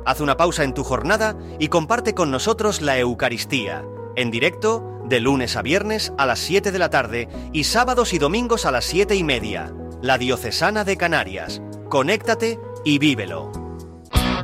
Haz una pausa en tu jornada y comparte con nosotros la Eucaristía, en directo, de lunes a viernes a las 7 de la tarde y sábados y domingos a las 7:30. La Diocesana de Canarias. Conéctate y vívelo.